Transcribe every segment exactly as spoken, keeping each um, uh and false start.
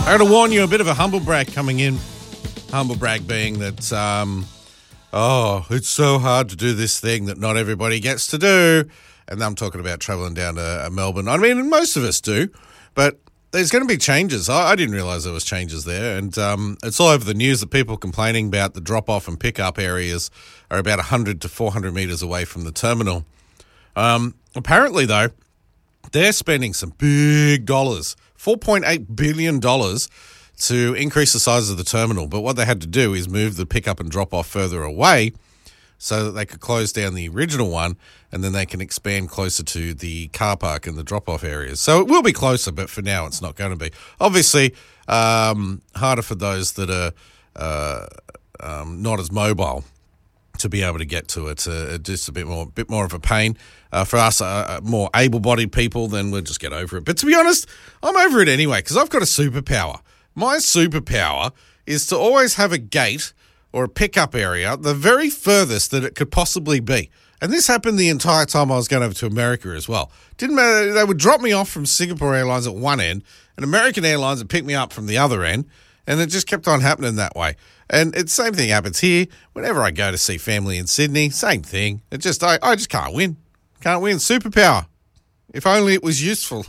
I got to warn you, a bit of a humble brag coming in. Humble brag being that, um, oh, it's so hard to do this thing that not everybody gets to do. And I'm talking about travelling down to uh, Melbourne. I mean, most of us do, but there's going to be changes. I, I didn't realise there was changes there. And um, it's all over the news that people complaining about the drop-off and pick-up areas are about one hundred to four hundred metres away from the terminal. Um, apparently, though, they're spending some big dollars, four point eight billion dollars, to increase the size of the terminal. But what they had to do is move the pick-up and drop-off further away so that they could close down the original one, and then they can expand closer to the car park and the drop-off areas. So it will be closer, but for now it's not going to be. Obviously, um, harder for those that are uh, um, not as mobile to be able to get to it. Uh, just a bit more bit more of a pain. Uh, for us, uh, more able-bodied people, then we'll just get over it. But to be honest, I'm over it anyway because I've got a superpower. My superpower is to always have a gate or a pickup area the very furthest that it could possibly be. And this happened the entire time I was going over to America as well. Didn't matter. They would drop me off from Singapore Airlines at one end, and American Airlines would pick me up from the other end, and it just kept on happening that way. And it's the same thing happens here. Whenever I go to see family in Sydney, same thing. It just I, I just can't win. Can't win. Superpower. If only it was useful.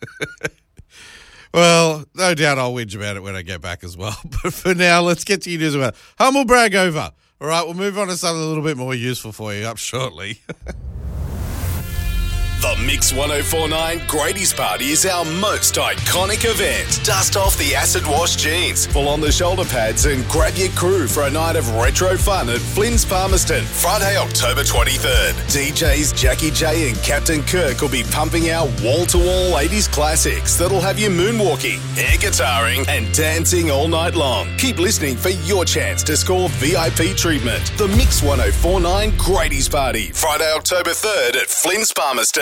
Well, no doubt I'll whinge about it when I get back as well. But for now, let's get to your news about humble brag over. All right, we'll move on to something a little bit more useful for you up shortly. The Mix one oh four point nine Grady's Party is our most iconic event. Dust off the acid wash jeans, pull on the shoulder pads and grab your crew for a night of retro fun at Flynn's Palmerston, Friday, October twenty-third. D Js Jackie J and Captain Kirk will be pumping out wall-to-wall eighties classics that'll have you moonwalking, air guitaring and dancing all night long. Keep listening for your chance to score V I P treatment. The Mix one oh four point nine Grady's Party, Friday, October third at Flynn's Palmerston.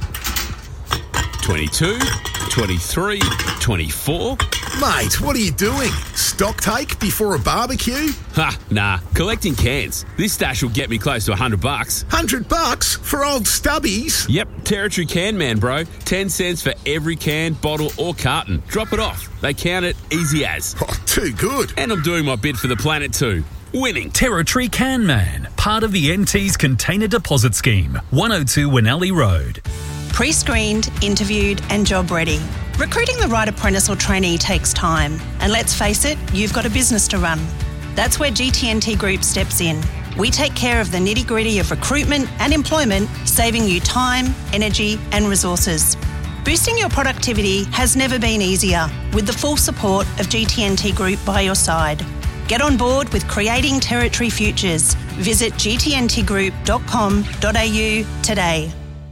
twenty-two, twenty-three, twenty-four. Mate, what are you doing? Stock take before a barbecue? Ha, nah. Collecting cans. This stash will get me close to a hundred bucks. Hundred bucks for old stubbies? Yep, Territory Can Man, bro. Ten cents for every can, bottle or carton. Drop it off. They count it easy as. Oh, too good. And I'm doing my bit for the planet too. Winning. Territory Can Man, part of the N T's Container Deposit Scheme, one oh two Winnelli Road. Pre-screened, interviewed and job ready. Recruiting the right apprentice or trainee takes time. And let's face it, you've got a business to run. That's where G T N T Group steps in. We take care of the nitty-gritty of recruitment and employment, saving you time, energy and resources. Boosting your productivity has never been easier with the full support of G T N T Group by your side. Get on board with Creating Territory Futures. Visit g t n t group dot com dot a u today.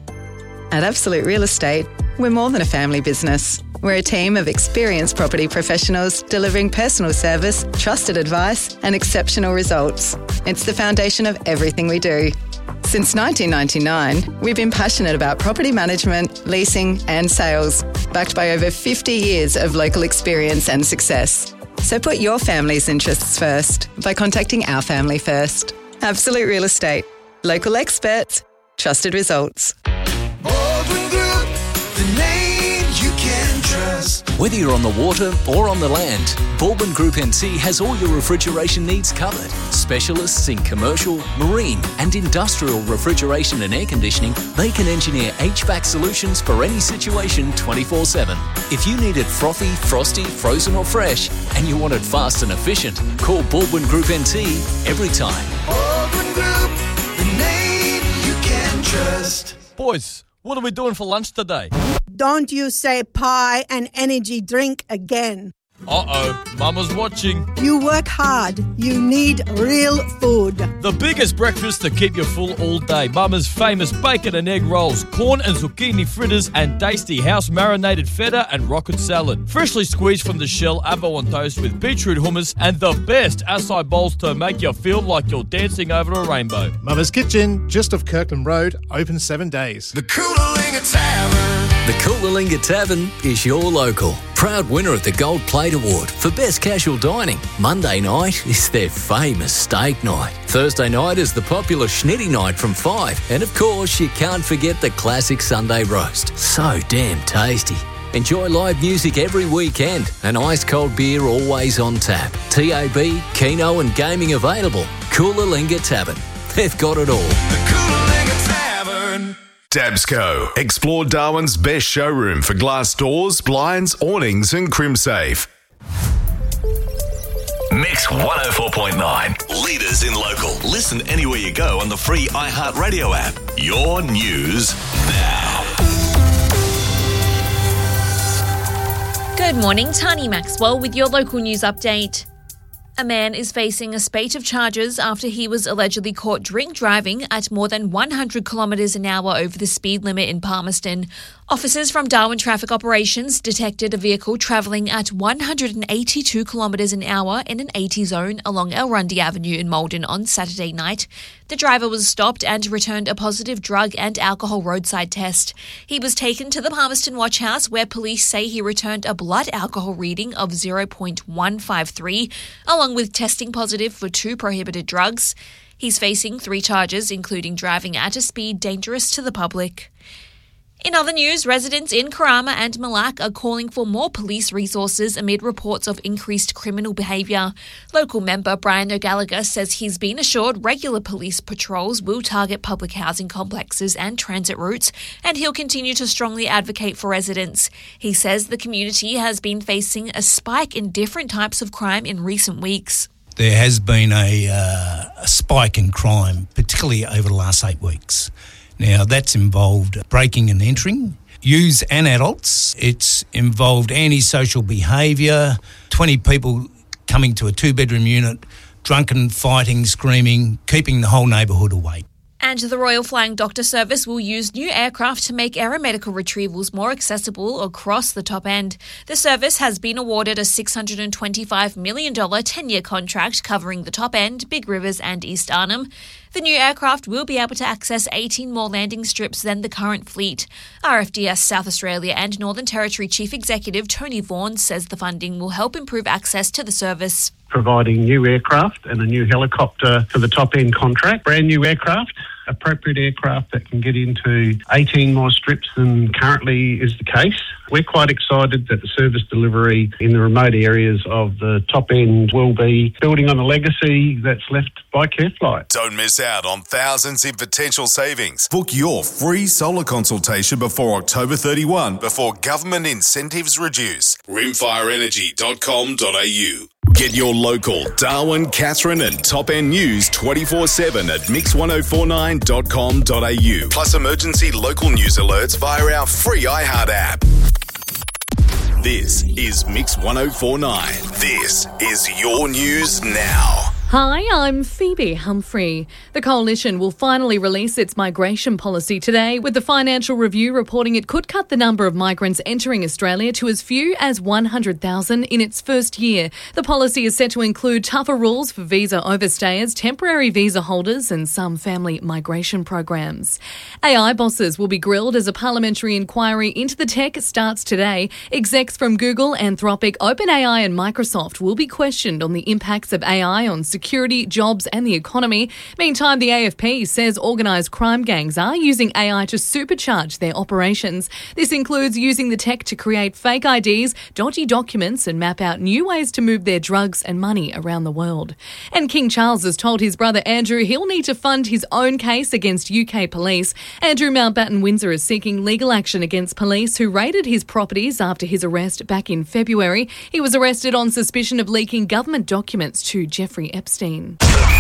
At Absolute Real Estate, we're more than a family business. We're a team of experienced property professionals delivering personal service, trusted advice, and exceptional results. It's the foundation of everything we do. Since nineteen ninety-nine, we've been passionate about property management, leasing, and sales, backed by over fifty years of local experience and success. So put your family's interests first by contacting our family first. Absolute Real Estate. Local experts. Trusted results. Baldwin Group, the name you can trust. Whether you're on the water or on the land, Baldwin Group N T has all your refrigeration needs covered. Specialists in commercial, marine and industrial refrigeration and air conditioning, they can engineer H V A C solutions for any situation twenty-four seven. If you need it frothy, frosty, frozen or fresh, and you want it fast and efficient, call Baldwin Group N T every time. Baldwin Group, the name you can trust. Boys, what are we doing for lunch today? Don't you say pie and energy drink again. Uh-oh, Mama's watching. You work hard. You need real food. The biggest breakfast to keep you full all day. Mama's famous bacon and egg rolls, corn and zucchini fritters, and tasty house-marinated feta and rocket salad. Freshly squeezed from the shell, avo on toast with beetroot hummus, and the best acai bowls to make you feel like you're dancing over a rainbow. Mama's Kitchen, just off Kirkland Road, open seven days. The Coolalingga Tavern. The Coolalingga Tavern is your local. Proud winner of the Gold Plate Award for Best Casual Dining. Monday night is their famous steak night. Thursday night is the popular Schnitty night from five. And of course, you can't forget the classic Sunday roast. So damn tasty. Enjoy live music every weekend and ice-cold beer always on tap. T A B, Keno and gaming available. Coolalingga Tavern. They've got it all. The Coolalingga Tavern. Dabsco. Explore Darwin's best showroom for glass doors, blinds, awnings and CrimSafe. Mix one oh four point nine. Leaders in local. Listen anywhere you go on the free iHeartRadio app. Your news now. Good morning, Tani Maxwell with your local news update. A man is facing a spate of charges after he was allegedly caught drink driving at more than one hundred kilometres an hour over the speed limit in Palmerston. Officers from Darwin Traffic Operations detected a vehicle travelling at one hundred eighty-two kilometres an hour in an eighty zone along Elrundy Avenue in Maldon on Saturday night. The driver was stopped and returned a positive drug and alcohol roadside test. He was taken to the Palmerston Watch House, where police say he returned a blood alcohol reading of zero point one five three, along with testing positive for two prohibited drugs. He's facing three charges, including driving at a speed dangerous to the public. In other news, residents in Karama and Malak are calling for more police resources amid reports of increased criminal behaviour. Local member Brian O'Gallagher says he's been assured regular police patrols will target public housing complexes and transit routes, and he'll continue to strongly advocate for residents. He says the community has been facing a spike in different types of crime in recent weeks. There has been a, uh, a spike in crime, particularly over the last eight weeks. Now, that's involved breaking and entering, youths and adults. It's involved antisocial behaviour, twenty people coming to a two-bedroom unit, drunken, fighting, screaming, keeping the whole neighbourhood awake. And the Royal Flying Doctor Service will use new aircraft to make aeromedical retrievals more accessible across the top end. The service has been awarded a six hundred twenty-five million dollars ten-year contract covering the top end, Big Rivers and East Arnhem. The new aircraft will be able to access eighteen more landing strips than the current fleet. R F D S South Australia and Northern Territory Chief Executive Tony Vaughan says the funding will help improve access to the service. Providing new aircraft and a new helicopter for the top-end contract. Brand new aircraft, appropriate aircraft that can get into eighteen more strips than currently is the case. We're quite excited that the service delivery in the remote areas of the top end will be building on the legacy that's left by CareFlight. Don't miss out on thousands in potential savings. Book your free solar consultation before October thirty-first before government incentives reduce. rimfire energy dot com dot a u. Get your local Darwin, Katherine and Top End news twenty-four seven at mix ten forty-nine dot com dot a u. Plus emergency local news alerts via our free iHeart app. This is Mix ten forty-nine. This is your news now. Hi, I'm Phoebe Humphrey. The Coalition will finally release its migration policy today, with the Financial Review reporting it could cut the number of migrants entering Australia to as few as one hundred thousand in its first year. The policy is set to include tougher rules for visa overstayers, temporary visa holders and some family migration programs. A I bosses will be grilled as a parliamentary inquiry into the tech starts today. Execs from Google, Anthropic, OpenAI and Microsoft will be questioned on the impacts of A I on security, jobs and the economy. Meantime, the A F P says organised crime gangs are using A I to supercharge their operations. This includes using the tech to create fake I Ds, dodgy documents and map out new ways to move their drugs and money around the world. And King Charles has told his brother Andrew he'll need to fund his own case against U K police. Andrew Mountbatten Windsor is seeking legal action against police who raided his properties after his arrest back in February. He was arrested on suspicion of leaking government documents to Jeffrey Epstein.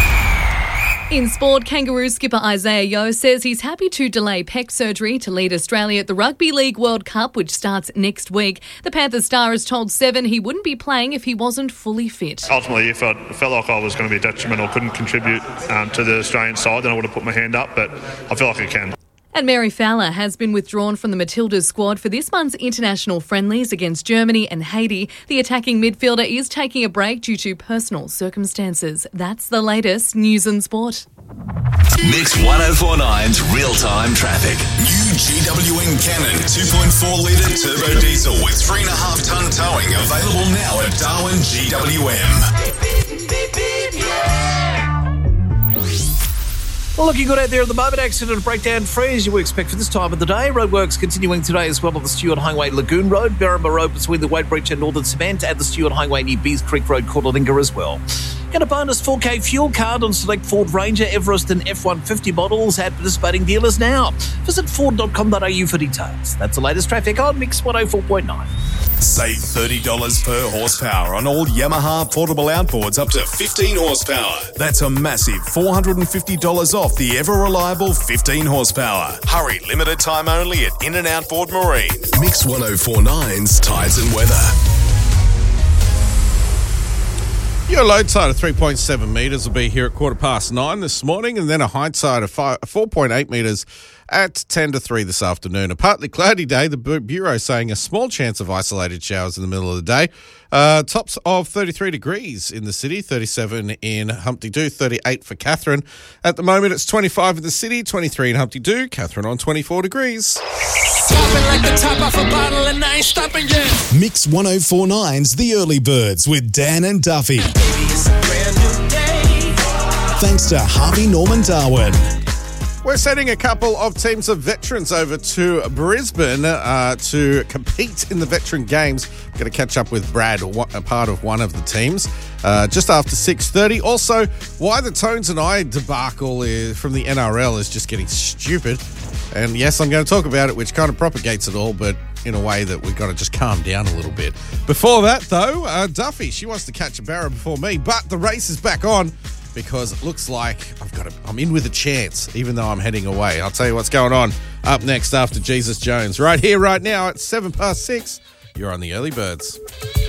In sport, Kangaroo skipper Isaiah Yeo says he's happy to delay pec surgery to lead Australia at the Rugby League World Cup, which starts next week. The Panthers star has told Seven he wouldn't be playing if he wasn't fully fit. Ultimately, if I felt like I was going to be detrimental, couldn't contribute um, to the Australian side, then I would have put my hand up, but I feel like I can. And Mary Fowler has been withdrawn from the Matildas squad for this month's international friendlies against Germany and Haiti. The attacking midfielder is taking a break due to personal circumstances. That's the latest news and sport. Mix ten forty-nine's real-time traffic. New G W N Cannon two point four litre turbo diesel with three point five tonne towing available now at Darwin G W M. Well, looking good out there at the moment. Accident breakdown free as you would expect for this time of the day. Roadworks continuing today as well on the Stewart Highway Lagoon Road, Berrima Road between the Wadebridge and Northern Cement, and the Stewart Highway near Bees Creek Road, Courtalinga as well. Get a bonus four K fuel card on select Ford Ranger, Everest and F one fifty models at participating dealers now. Visit ford dot com dot a u for details. That's the latest traffic on Mix one oh four point nine. Save thirty dollars per horsepower on all Yamaha portable outboards up to fifteen horsepower. That's a massive four hundred fifty dollars off the ever-reliable fifteen horsepower. Hurry, limited time only at In and Outboard Marine. Mix one oh four point nine's Tides and Weather. Your low tide of three point seven metres will be here at quarter past nine this morning, and then a high tide of four point eight metres at ten to three this afternoon. A partly cloudy day, the Bureau saying a small chance of isolated showers in the middle of the day. Uh, tops of thirty-three degrees in the city, thirty-seven in Humpty Doo, thirty-eight for Katherine. At the moment, it's twenty-five in the city, twenty-three in Humpty Doo, Katherine on twenty-four degrees. Like the top off a bottle and I ain't stopping yet. Mix one oh four point nine's The Early Birds with Dan and Duffy. Baby, it's a brand new day. Thanks to Harvey Norman Darwin. We're sending a couple of teams of veterans over to Brisbane uh, to compete in the Veteran Games. I'm going to catch up with Brad, a part of one of the teams, uh, just after six thirty. Also, why the Tones and I debacle is, from the N R L is just getting stupid. And yes, I'm going to talk about it, which kind of propagates it all, but in a way that we've got to just calm down a little bit. Before that, though, uh, Duffy, she wants to catch a barra before me, but the race is back on because it looks like I've got a, I'm in with a chance, even though I'm heading away. I'll tell you what's going on up next after Jesus Jones. Right here, right now, at seven past six, you're on the Early Birds.